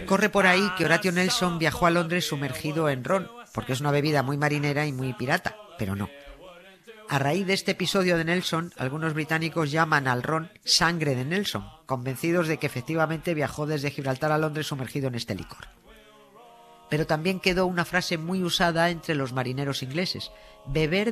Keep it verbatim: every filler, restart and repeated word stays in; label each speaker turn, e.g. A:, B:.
A: Corre por ahí que Horatio Nelson viajó a Londres sumergido en ron, porque es una bebida muy marinera y muy pirata, pero no. A raíz de este episodio de Nelson, algunos británicos llaman al ron sangre de Nelson, convencidos de que efectivamente viajó desde Gibraltar a Londres sumergido en este licor. Pero también quedó una frase muy usada entre los marineros ingleses: beber